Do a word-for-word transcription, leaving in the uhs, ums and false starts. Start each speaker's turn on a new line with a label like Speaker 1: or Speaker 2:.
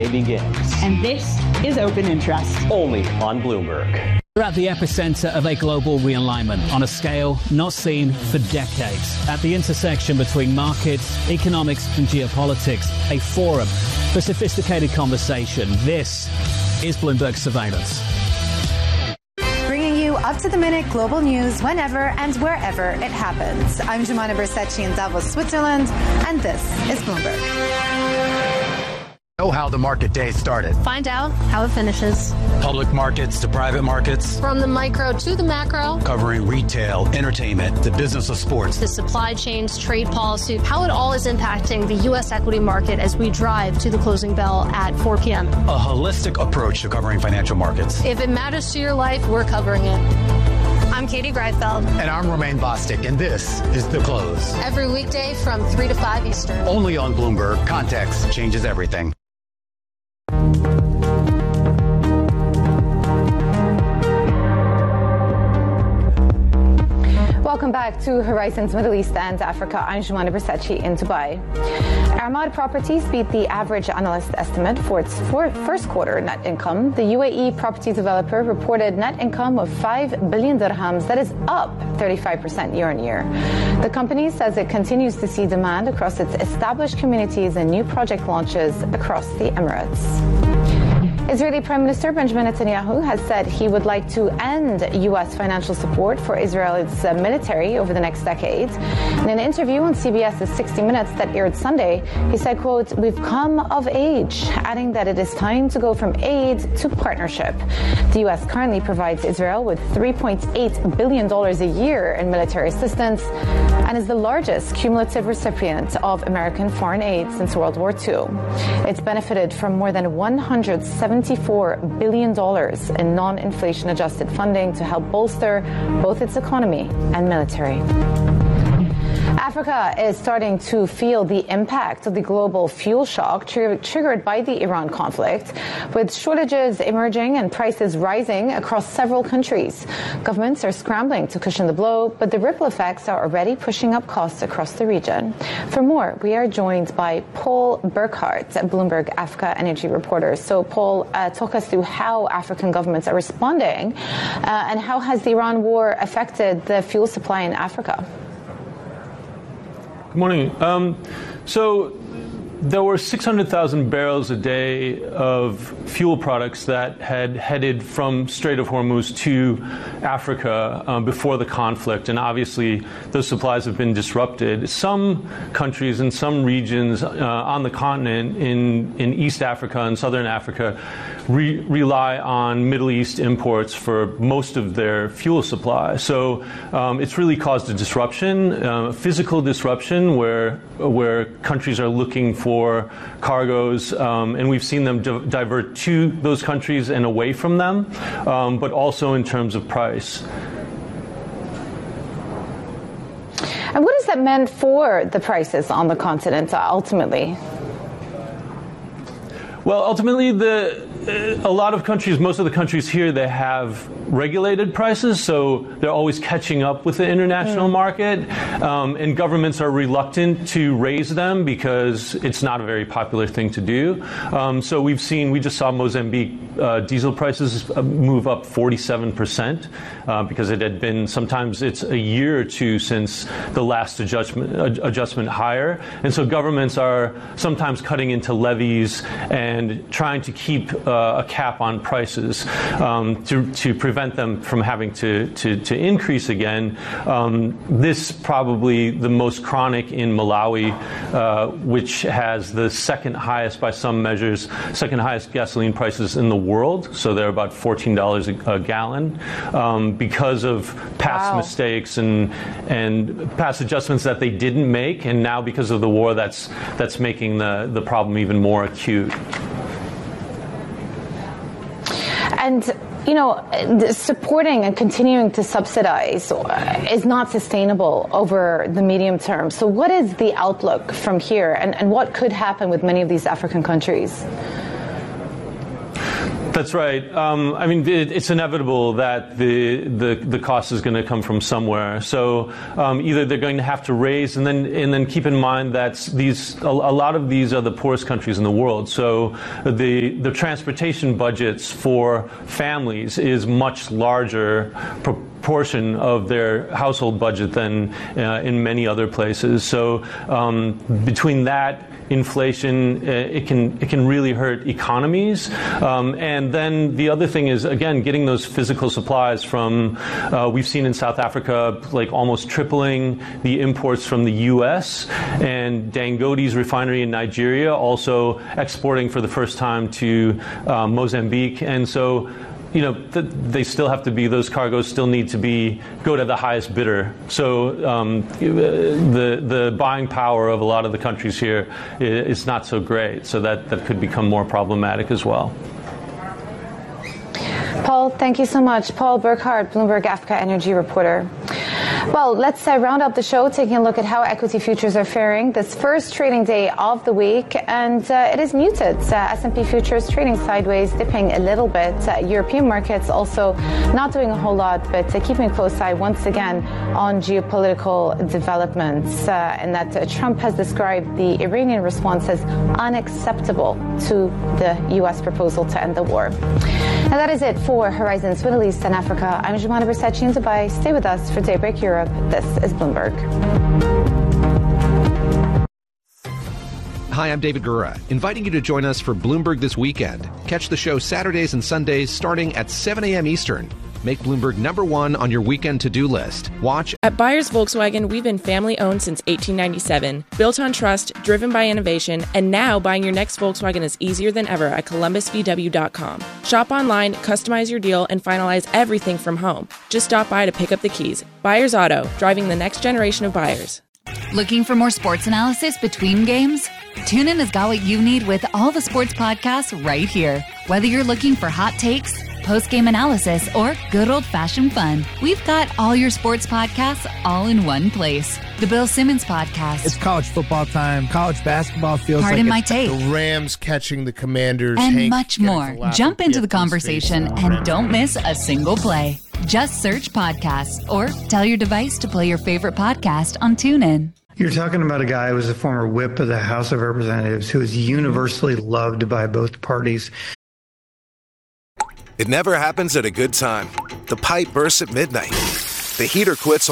Speaker 1: Begins.
Speaker 2: And this is Open Interest.
Speaker 1: Only on Bloomberg.
Speaker 3: We're at the epicenter of a global realignment on a scale not seen for decades. At the intersection between markets, economics and geopolitics, a forum for sophisticated conversation. This is Bloomberg Surveillance.
Speaker 4: Bringing you up-to-the-minute global news whenever and wherever it happens. I'm Jemana Bersecci in Davos, Switzerland, and this is Bloomberg.
Speaker 5: Know how the market day started.
Speaker 6: Find out how it finishes.
Speaker 5: Public markets to private markets.
Speaker 6: From the micro to the macro.
Speaker 5: Covering retail, entertainment, the business of sports.
Speaker 6: The supply chains, trade policy, how it all is impacting the U S equity market as we drive to the closing bell at four p.m.
Speaker 5: A holistic approach to covering financial markets.
Speaker 6: If it matters to your life, we're covering it. I'm Katie Greifeld.
Speaker 5: And I'm Romaine Bostic, and this is The Close.
Speaker 6: Every weekday from three to five Eastern.
Speaker 5: Only on Bloomberg. Context changes everything.
Speaker 4: Welcome back to Horizons Middle East and Africa. I'm Jemana Bersecci in Dubai. Armad Properties beat the average analyst estimate for its first quarter net income. The U A E property developer reported net income of five billion dirhams. That is up thirty-five percent year on year. The company says it continues to see demand across its established communities and new project launches across the Emirates. Israeli Prime Minister Benjamin Netanyahu has said he would like to end U S financial support for Israel's uh, military over the next decade. In an interview on CBS's sixty minutes that aired Sunday, he said, quote, "We've come of age," adding that it is time to go from aid to partnership. The U S currently provides Israel with three point eight billion dollars a year in military assistance and is the largest cumulative recipient of American foreign aid since World War Two. It's benefited from more than one hundred seventy-four billion dollars in non-inflation adjusted funding to help bolster both its economy and military. Africa is starting to feel the impact of the global fuel shock tr- triggered by the Iran conflict, with shortages emerging and prices rising across several countries. Governments are scrambling to cushion the blow, but the ripple effects are already pushing up costs across the region. For more, we are joined by Paul Burkhardt, Bloomberg Africa energy reporter. So, Paul, uh, talk us through how African governments are responding uh, and how has the Iran war affected the fuel supply in Africa?
Speaker 7: Good morning. Um, so there were six hundred thousand barrels a day of fuel products that had headed from Strait of Hormuz to Africa um, before the conflict, and obviously those supplies have been disrupted. Some countries and some regions uh, on the continent in, in East Africa and Southern Africa re- rely on Middle East imports for most of their fuel supply. So um, it's really caused a disruption, uh, physical disruption, where where countries are looking for for cargoes, um, and we've seen them di- divert to those countries and away from them, um, but also in terms of price.
Speaker 4: And what has that meant for the prices on the continent ultimately?
Speaker 7: Well, ultimately, the a lot of countries, most of the countries here, they have regulated prices, so they're always catching up with the international mm. market, um, and governments are reluctant to raise them because it's not a very popular thing to do. Um, so we've seen, we just saw Mozambique uh, diesel prices move up forty-seven percent uh, because it had been, sometimes it's a year or two since the last adjustment, uh, adjustment higher. And so governments are sometimes cutting into levies and trying to keep Uh, a cap on prices um, to, to prevent them from having to, to, to increase again. Um, this probably the most chronic in Malawi, uh, which has the second highest by some measures, second highest gasoline prices in the world. So they're about fourteen dollars a, a gallon um, because of past wow. mistakes and and past adjustments that they didn't make. And now because of the war, that's that's making the, the problem even more acute.
Speaker 4: And, you know, supporting and continuing to subsidize is not sustainable over the medium term. So what is the outlook from here, and, and what could happen with many of these African countries?
Speaker 7: That's right. Um, I mean, it, it's inevitable that the, the, the cost is going to come from somewhere. So um, either they're going to have to raise, and then and then keep in mind that these a, a lot of these are the poorest countries in the world. So the the transportation budgets for families is much larger proportion of their household budget than uh, in many other places. So um, between that, inflation, uh, it can it can really hurt economies. Um, and then the other thing is, again, getting those physical supplies from, uh, we've seen in South Africa, like almost tripling the imports from the U S, and Dangote's refinery in Nigeria also exporting for the first time to uh, Mozambique. And so, you know, th- they still have to be, those cargoes still need to be, go to the highest bidder. So um, the the buying power of a lot of the countries here is not so great. So that, that could become more problematic as well.
Speaker 4: Paul, thank you so much. Paul Burkhardt, Bloomberg Africa energy reporter. Well, let's uh, round up the show taking a look at how equity futures are faring this first trading day of the week, and uh, it is muted. Uh, S and P futures trading sideways, dipping a little bit. Uh, European markets also not doing a whole lot, but uh, keeping a close eye once again on geopolitical developments, uh, and that uh, Trump has described the Iranian response as unacceptable to the U S proposal to end the war. And that is it for Horizons Middle East and Africa. I'm Jumana Bersachi in Dubai. Stay with us for Daybreak Europe. This is Bloomberg.
Speaker 8: Hi, I'm David Gura, inviting you to join us for Bloomberg This Weekend. Catch the show Saturdays and Sundays starting at seven a.m. Eastern. Make Bloomberg number one on your weekend to-do list. Watch.
Speaker 9: At Byers Volkswagen, we've been family-owned since eighteen ninety-seven. Built on trust, driven by innovation, and now buying your next Volkswagen is easier than ever at columbus v w dot com. Shop online, customize your deal, and finalize everything from home. Just stop by to pick up the keys. Byers Auto, driving the next generation of buyers.
Speaker 10: Looking for more sports analysis between games? TuneIn has got what you need with all the sports podcasts right here. Whether you're looking for hot takes, post-game analysis, or good old-fashioned fun, we've got all your sports podcasts all in one place. The Bill Simmons Podcast.
Speaker 11: It's college football time. College basketball feels
Speaker 10: Pardon
Speaker 11: like
Speaker 10: my take.
Speaker 12: The Rams catching the Commanders.
Speaker 10: And
Speaker 12: Hank
Speaker 10: much more. Jump into the conversation and
Speaker 12: Rams.
Speaker 10: don't miss a single play. Just search podcasts or tell your device to play your favorite podcast on TuneIn.
Speaker 13: You're talking about a guy who was a former whip of the House of Representatives who is universally loved by both parties.
Speaker 14: It never happens at a good time. The pipe bursts at midnight. The heater quits on